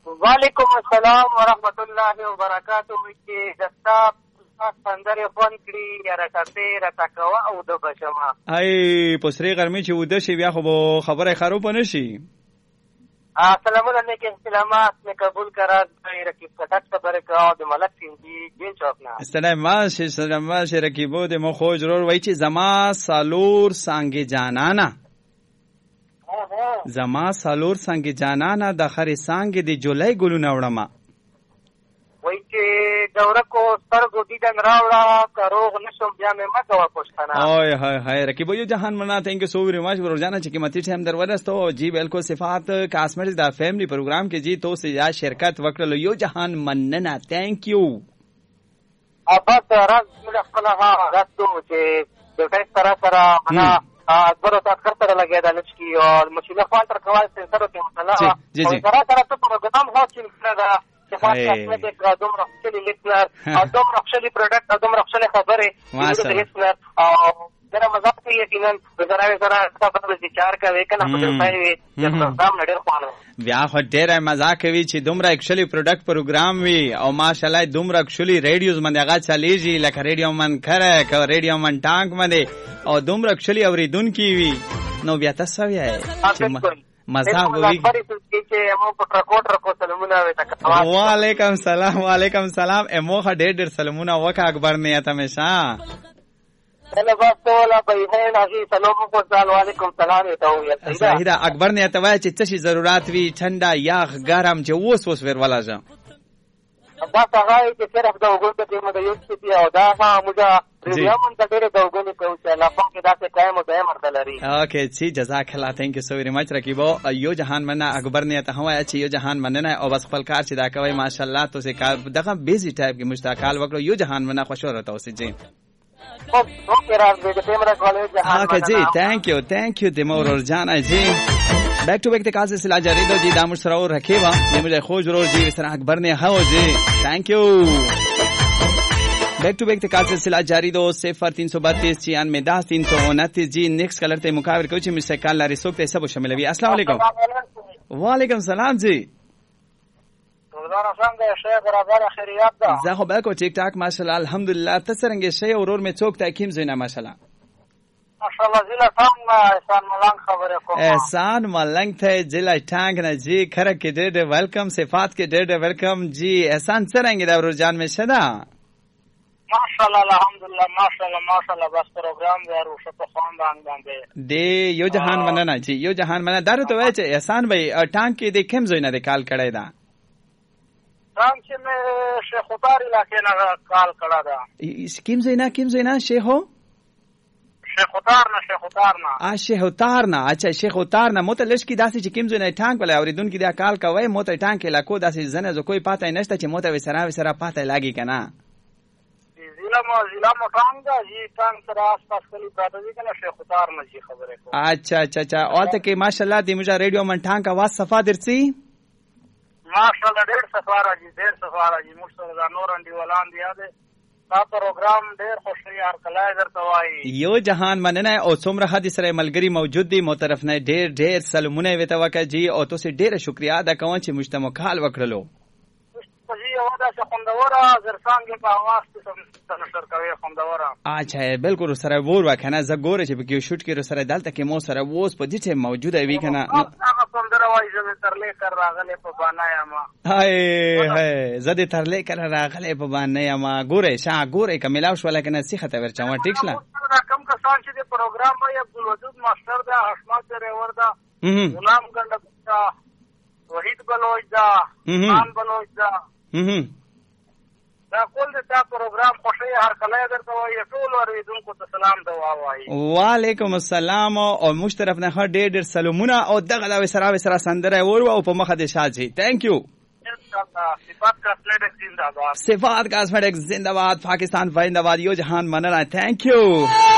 وعلیکم السلام ورحمت الله وبرکاتہ. چې دستا سندره فون کړي یا راکته راکوا او د بشما ای پسری ګرمي چې وده شي بیا خو خبره خراب نشي. السلام علیکم سلامات میں قبول کرا رقیب کټ خبره کا د ملک سیندی جین چوکنا. سلام ماشه رقیبو د مو خو ضرور وای چې زما سالور سانګي جانانا زما سالور سانګي جانانا د خري سانګي د جولای ګلونه وړما وای چې دوره کو سترګو دیدن راوړه کروغ نشم بیا مې ما کوا پښتنه. اوه هاي هاي رقیبو یو جهان منا تھینک یو سو ویری مچ ورجانا چې قیمتي ټیم درودستو جی بالکل صفات کاسمیټکس دا فیملی پروگرام کې جی تو سے یا شرکت وکړلو یو جهان مننه تھینک یو. ابا راز موږ خپل ها راځو چې د ټیسټ سره انا اکبر تاسو سره لګیدا لچکی او مشینه فالټر کوال سنسر ته مثلا او سره ته پروګرام هو چې دا چې خاصه د قدم رخصلي لیکلر ادم رخصلي پروډکټ ادم رخصلي خبره د لیکلر او دا مزاق کې یقینا زراوي سره تاسو د چار کا وکنه په پای چې پروګرام نډر خوانه بیا خو ډېر مزاق کوي چې دومره اکچولی پروډکټ پروګرام وي او ماشاءالله دومره اکچولی ریډیوز باندې هغه چلیږي لکه ریډیو من کړه که ریډیو من ټانک باندې او دومره اکچولی اوریدونکي وي نو بیا تاسو یې مزاق وي. وعلیکم سلام وعلیکم سلام امو خا ډېر سلامونه وکړه اکبر نیت همیشه صحیح ده. اکبر نیت وای چې څه شي ضرورت وي ټنډه یخ ګرم چې اوس ور ولا ځه دا څنګه چې صرف د وګړو ته مده یو څه دی او دا موږ ریډیو هم د ډېر د وګړو کو چې لا په کې دا څه قائم ده مرتلري. اوکې جی جزاک الله تھینک یو سو ویری مچ رقیبو یو جهان مننه اکبر نیت هوا چې یو جهان مننه او بس خپل کار چې دا کوي ماشاءالله تو سه کار دغه بیزی ټایپ کې مشتاقال وکړو یو جهان مننه خوشاله تاسو جی. اوکے جی تhank you دمور جانا جی بیک ٹو بیک ته کاسه سلا جاری دو جی دامر سره اور رکھے وا مجھے خوش ضرور جی سره اکبر نے ہو جی thank you بیک ٹو بیک ته کاسه سلا جاری دو 0332 96 329 جی نیکسٹ کلر ته مقابل کوچ مجھے کال لاری سوک ته سب شامل وی. السلام علیکم. وعلیکم السلام جی زه خو بالکل ټیک ټاک ماشاءالله الحمدلله. ته څنګه شې اورور می څوک تاکیم زینا ماشاءالله ماشاءالله ضلع ټانګ احسان ملنګ خبره کوم. احسان ملنګ ته ضلع ټانګ نه جی خره کې ډېر ویلکم صفات کې ډېر ویلکم جی. احسان څنګه دا ورجان می شدا ماشاءالله الحمدلله ماشاءالله بس پروګرام ورو شپ خواندان باندې دی یو جهان مننه جی یو جهان مننه درته وای چې احسان بھائی ټانګ کې د کوم زوینه د کال کړی دا رام چې مې شیخ اتار علاقې نه کال کړه دا کیم زینا شیخ اتار نه اچھا شیخ اتار نه متلش کی داسې چې کیم زینا ټانک بل اوریدون کی دا کال کوي موته ټانک علاقو داسې زنه زو کوئی پاتې نشته چې موته وسره پاتې لاګي کنه ضلع ټانک دا جی ټانک سره اس پاس کلی پراته دي کنه شیخ اتار نه جی خبره کو. اچھا اولته کې ماشاءالله د مجا ریډیو من ټانک आवाज صفا درسي ماشاءالله ډېر صفا راځي موږ سره دا نور انډي ولان دی یاده دا پروګرام ډېر خوشي هر کله درته وایي. یو جهان مننه او څومره حدیث سره ملګری موجود دي مترف نه ډېر سلامونه وته وکړه جی او تاسو ډېر شکریا ادا کوم چې مجتمع کال وکړلو جی او دا خوندوره زرسانګ په आवाज څه نشر کوي خوندوره. اچھا بالکل سره ور وکنه ز ګوره چې په شوټ کې سره دلته کې مو سره ووس په دې ته موجوده وی کنه هغه خوندوره وای چې ترلې کر راغله په باندې ما هاي زده ترلې کر راغله په باندې ما ګوره کملاو شو لکه نصيحت ورچا ټیک شله کم کسان چې د پروګرام وای عبدالوجود ماستر دا حشمت ریور دا غلام ګنده دا وحید بلوچ دا خان بلوچ دا دا کول دا پروګرام خوشي هر کله درته وایي ټول اوریدونکو ته سلام دعا وایي. وعلیکم السلام او مشترف نه ډېر سلامونه او دغه دا وسره سندره ور او په مخه دې شاجي ثانک یو. صفات کاسمیټکس زنده‌باد پاکستان زنده‌باد یو جهان مننه ثانک یو.